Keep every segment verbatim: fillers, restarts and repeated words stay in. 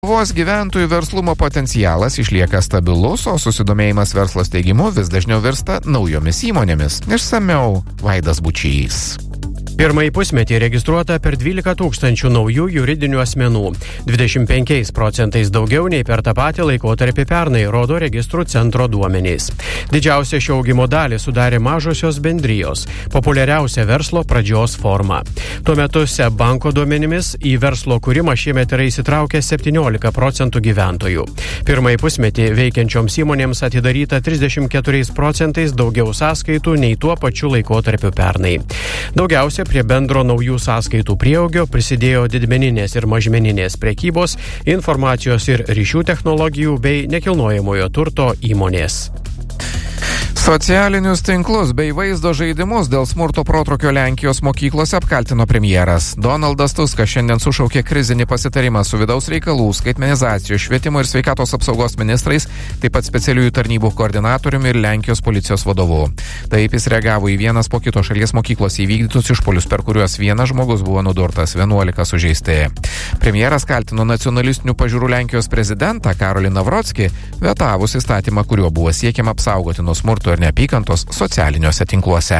Lietuvos gyventojų verslumo potencialas išlieka stabilus, o susidomėjimas verslo steigimu vis dažniau virsta naujomis įmonėmis. Išsamiau Vaidas Bučys. Pirmąjį pusmetį registruota per dvylika tūkstančių naujų juridinių asmenų. dvidešimt penkiais procentais daugiau nei per tą patį laikotarpį pernai, rodo registrų centro duomenys. Didžiausia šio augimo dalį sudarė mažosios bendrijos, populiariausia verslo pradžios forma. Tuo metu SEB banko duomenimis į verslo kūrimą šiemet yra įsitraukę septyniolika procentų gyventojų. Pirmąjį pusmetį veikiančioms įmonėms atidaryta trisdešimt keturiais procentais daugiau sąskaitų nei tuo pačiu laikotarpiu pernai. Daugiausia prie bendro naujų sąskaitų prieaugio prisidėjo didmeninės ir mažmeninės prekybos, informacijos ir ryšių technologijų bei nekilnojamojo turto įmonės. Socialinius tinklus bei vaizdo žaidimus dėl smurto protrūkio Lenkijos mokyklose apkaltino premjeras. Donaldas Tuskas šiandien sušaukė krizinį pasitarimą su vidaus reikalų, skaitmenizacijos, švietimo ir sveikatos apsaugos ministrais, taip pat specialiųjų tarnybų koordinatoriumi ir Lenkijos policijos vadovu. Taip jis reagavo į vienas po kito šalies mokyklos įvykdytus išpuolius, per kuriuos vienas žmogus buvo nudurtas, vienuolika sužeisti. Premjeras kaltino nacionalistinių pažiūrų Lenkijos prezidentą Karolį Navrockį, vetavus įstatymą, kuriuo buvo siekiama apsaugoti nuo smurto ir neapykantos socialiniuose tinkluose.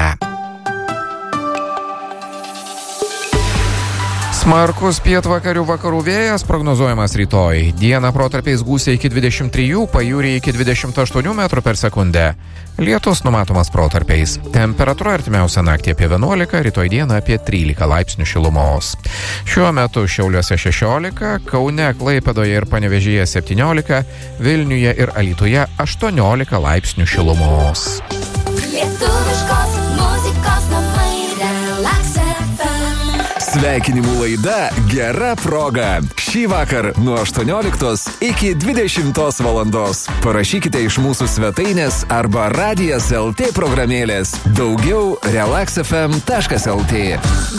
Smarkus pietvakarių vakarų vėjas prognozuojamas rytoj. Dieną protarpiais gūsiai iki dvidešimt trijų, pajūryje iki dvidešimt aštuonių metrų per sekundę. Lietus numatomas protarpiais. Temperatūra artimiausią naktį apie vienuolika, rytoj dieną apie trylika laipsnių šilumos. Šiuo metu Šiauliuose šešiolika, Kaune, Klaipėdoje ir Panevėžyje septyniolika, Vilniuje ir Alytuje aštuoniolika laipsnių šilumos. Lietuviškos muzikos namai Relax F M. Sveikinimų laida Gera proga. Šį vakar nuo aštuonioliktos iki dvidešimtos valandos. Parašykite iš mūsų svetainės arba radijas lt programėlės. Daugiau relax f m taškas lt.